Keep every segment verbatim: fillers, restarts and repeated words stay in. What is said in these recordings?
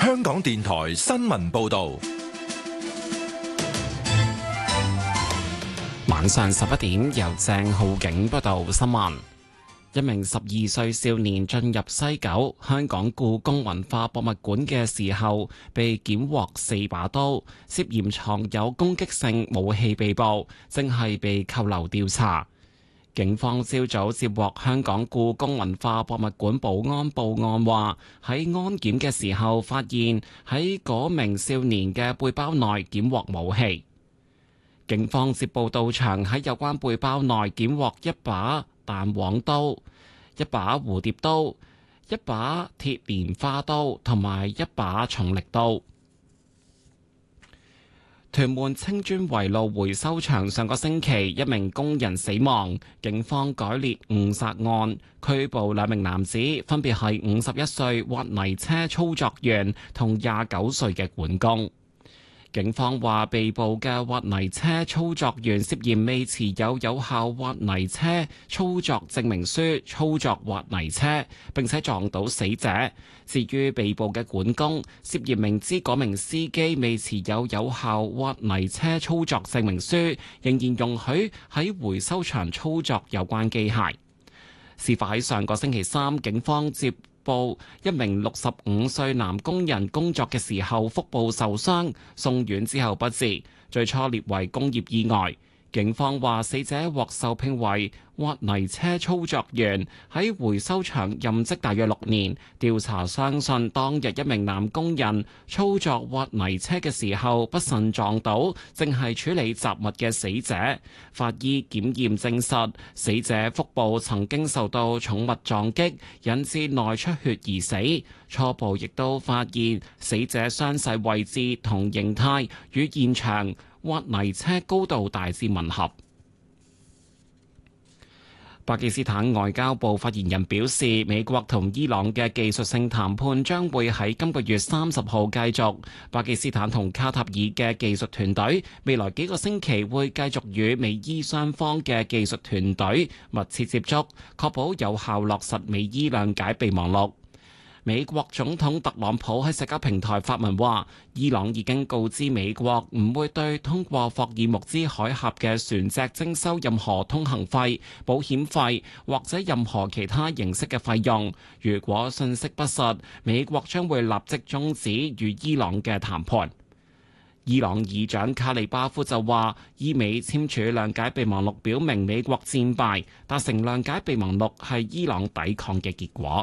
香港電台新聞報道。 晚上十一點，由鄭浩景報道新聞。一名十二歲少年進入西九香港故宮文化博物館嘅時候，被檢獲四把刀，涉嫌藏有攻擊性武器被捕，正係被扣留調查。警方朝早接獲香港故宮文化博物館保安報案，話喺安檢嘅時候發現喺嗰名少年嘅背包內檢獲武器。警方接報到場，喺有關背包內檢獲一把彈簧刀、一把蝴蝶刀、一把鐵蓮花刀同埋一把重力刀。屯門青磚圍路回收場上個星期一名工人死亡，警方改列誤殺案，拘捕兩名男子，分別係五十一歲挖泥車操作員同廿九歲嘅管工。警方話，被捕嘅挖泥車操作員涉嫌未持有有效挖泥車操作證明書操作挖泥車，並且撞到死者。至於被捕嘅管工，涉嫌明知嗰名司機未持有有效挖泥車操作證明書，仍然容許喺回收場操作有關機械。事發喺上個星期三，警方接報一名六十五歲男工人工作嘅時候腹部受傷，送院之後不治，最初列為工業意外。警方話，死者獲受聘為挖泥車操作員，喺回收場任職大約六年。調查相信，當日一名男工人操作挖泥車嘅時候不慎撞到正係處理雜物嘅死者。法醫檢驗證實，死者腹部曾經受到重物撞擊，引致內出血而死。初步亦都發現死者傷勢位置同形態與現場挖泥車高度大致吻合。巴基斯坦外交部發言人表示，美國同伊朗嘅技術性談判將會喺今個月三十號繼續。巴基斯坦同卡塔爾嘅技術團隊未來幾個星期會繼續與美伊雙方嘅技術團隊密切接觸，確保有效落實美伊諒解備忘錄。美國總統特朗普喺社交平台發文話，伊朗已經告知美國唔會對通過霍爾木茲海峽嘅船隻徵收任何通行費、保險費或者任何其他形式嘅費用。如果信息不實，美國將會立即終止與伊朗嘅談判。伊朗議長卡利巴夫就話，伊美簽署諒解備忘錄表明美國戰敗，達成諒解備忘錄係伊朗抵抗嘅結果。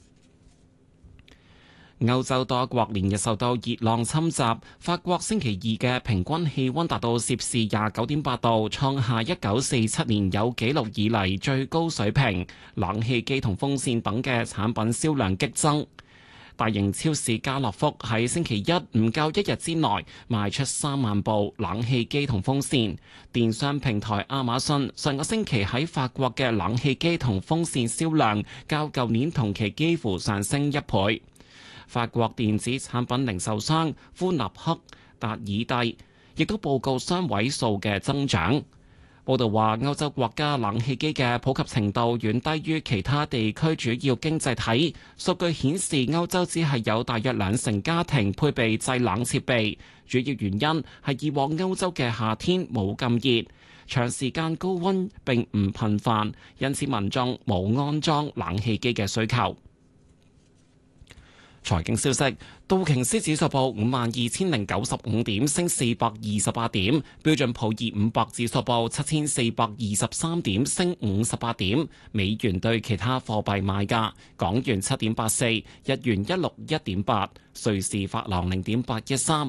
歐洲多國連日受到熱浪侵襲，法國星期二嘅平均氣溫達到攝氏廿九點八度，創下一九四七年有紀錄以嚟最高水平。冷氣機同風扇等嘅產品銷量激增。大型超市家樂福喺星期一唔夠一日之內賣出三萬部冷氣機同風扇。電商平台亞馬遜上個星期喺法國嘅冷氣機同風扇銷量較舊年同期幾乎上升一倍。法國電子產品零售商夫納克達爾蒂亦都報告雙位數嘅增長。報道話，歐洲國家冷氣機嘅普及程度遠低於其他地區主要經濟體。數據顯示，歐洲只係有大約兩成家庭配備製冷設備，主要原因係以往歐洲嘅夏天冇咁熱，長時間高溫並唔頻繁，因此民眾冇安裝冷氣機嘅需求。財經消息，道瓊斯指數報五萬二千零九十五點，升四百二十八點；標準普爾五百指數報七千四百二十三點，升五十八點。美元對其他貨幣賣價：港元七點八四，日元一六一點八，瑞士法郎零點八一三，